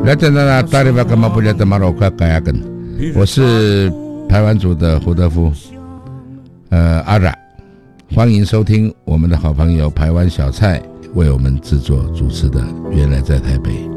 我是排湾族的胡德夫，阿冉，欢迎收听我们的好朋友排湾小菜为我们制作主持的《原来在台北》。